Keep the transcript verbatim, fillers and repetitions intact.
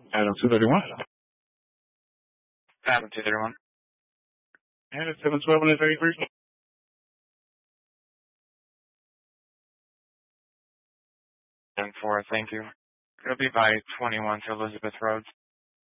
Adam two thirty-one. Adam two thirty-one. Adam seven twelve and thirty-three. And four, thank you. It'll be by twenty-one to Elizabeth Road.